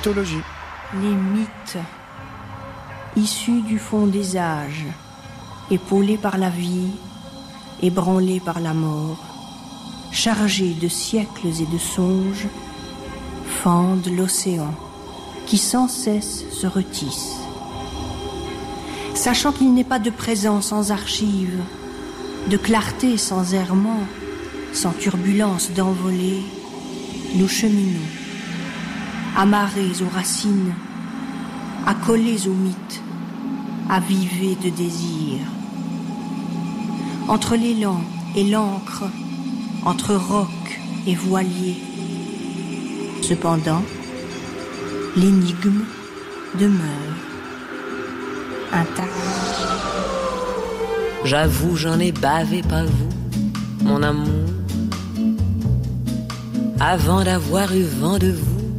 mythologie. Les mythes, issus du fond des âges, épaulés par la vie, ébranlés par la mort, chargés de siècles et de songes, fendent l'océan qui sans cesse se retisse. Sachant qu'il n'est pas de présent sans archives, de clarté sans errement, sans turbulence d'envolée, nous cheminons, amarrés aux racines, accolés aux mythes, avivés de désir. Entre l'élan et l'encre, entre roc et voilier. Cependant, l'énigme demeure intacte. J'avoue, j'en ai bavé, pas vous, mon amour, avant d'avoir eu vent de vous.